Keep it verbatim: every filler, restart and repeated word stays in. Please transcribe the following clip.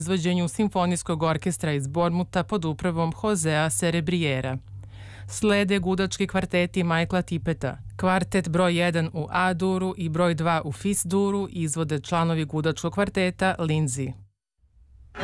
izvođenju Simfonijskog orkestra iz Bormuta pod upravom Josea Serebriera. Slede gudački kvarteti Michaela Tippeta. Kvartet broj jedan u A-duru i broj dva u Fis-duru izvode članovi gudačkog kvarteta Lindsay.